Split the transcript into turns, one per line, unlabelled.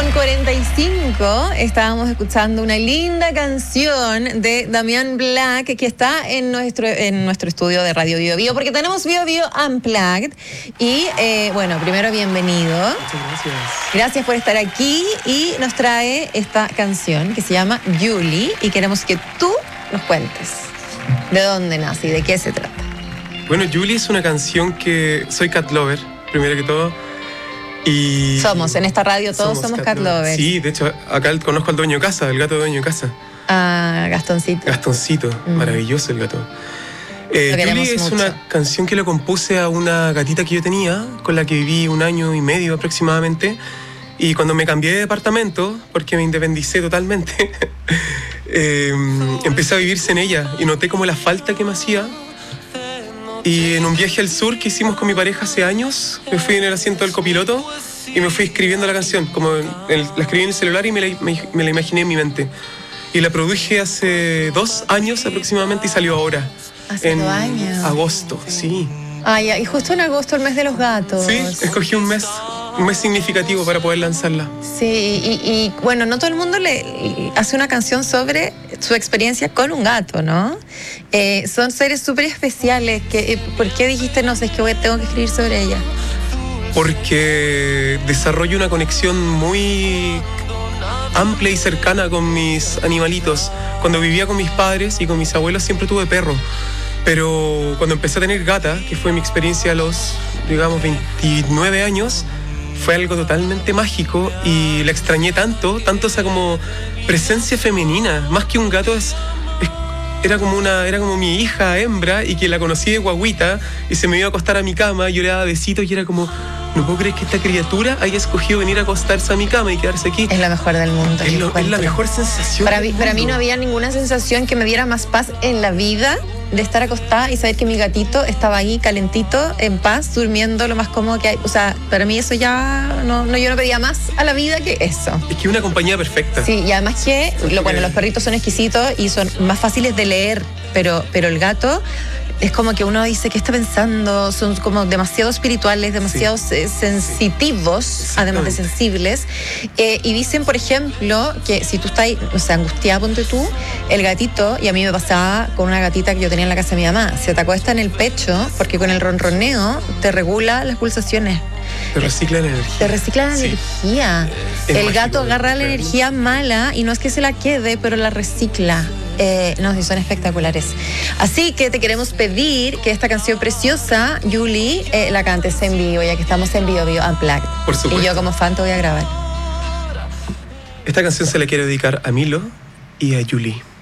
8:45 estábamos escuchando una linda canción de Damián Black que está en nuestro estudio de Radio Bio Bio, porque tenemos Bio Bio Unplugged. Y bueno, primero bienvenido.
Muchas gracias.
Gracias por estar aquí y nos trae esta canción que se llama Julie y queremos que tú nos cuentes de dónde nace y de qué se trata.
Bueno, Julie es una canción que... Soy cat lover, primero que todo. Y
en esta radio todos somos cat lovers.
Sí, de hecho, acá conozco al dueño de casa, el gato dueño de casa.
Ah, Gastoncito.
Gastoncito, maravilloso el gato. Julie es una canción que le compuse a una gatita que yo tenía, con la que viví 1 año y medio aproximadamente. Y cuando me cambié de departamento, porque me independicé totalmente, empecé a vivirse en ella y noté como la falta que me hacía. Y en un viaje al sur que hicimos con mi pareja hace años, me fui en el asiento del copiloto y me fui escribiendo la canción. La escribí en el celular y me la imaginé en mi mente. Y la produje hace 2 años aproximadamente y salió ahora.
Hace 2 años.
Agosto, sí.
Ay, y justo en agosto, el mes de los gatos.
Sí, escogí un mes significativo para poder lanzarla.
Sí, y bueno, no todo el mundo le hace una canción sobre su experiencia con un gato, ¿no? Son seres súper especiales. ¿Por qué dijiste, no sé, es que tengo que escribir sobre ella?
Porque desarrollo una conexión muy amplia y cercana con mis animalitos. Cuando vivía con mis padres y con mis abuelos siempre tuve perro. Pero cuando empecé a tener gata, que fue mi experiencia a los, digamos, 29 años, fue algo totalmente mágico y la extrañé tanto esa como presencia femenina. Más que un gato era como mi hija hembra, y que la conocí de guagüita y se me iba a acostar a mi cama y yo le daba besitos y era como, no puedo creer que esta criatura haya escogido venir a acostarse a mi cama y quedarse aquí.
Es la mejor del mundo.
Es la mejor sensación.
Para mí no había ninguna sensación que me diera más paz en la vida de estar acostada y saber que mi gatito estaba ahí calentito, en paz, durmiendo lo más cómodo que hay. O sea, para mí eso ya yo no pedía más a la vida que eso.
Es que una compañía perfecta.
Sí, y además que los perritos son exquisitos y son más fáciles de leer, pero el gato es como que uno dice, ¿qué está pensando? Son como demasiado espirituales, demasiado sensitivos, además de sensibles. Y dicen, por ejemplo, que si tú estás, angustiada, ponte tú, el gatito, y a mí me pasaba con una gatita que yo tenía en la casa de mi mamá, se te acuesta en el pecho, porque con el ronroneo te regula las pulsaciones.
Te recicla la energía.
Te recicla la energía. El gato agarra la energía mala y no es que se la quede, pero la recicla. No, sí, son espectaculares. Así que te queremos pedir que esta canción preciosa, Julie, la cantes en vivo, ya que estamos en Bio Bio Unplugged.
Por supuesto.
Y yo como fan te voy a grabar.
Esta canción se la quiero dedicar a Milo y a Julie.